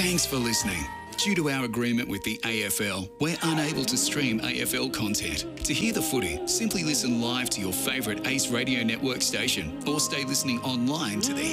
Thanks for listening. Due to our agreement with the AFL, we're unable to stream AFL content. To hear the footy, simply listen live to your favourite Ace Radio Network station or stay listening online to the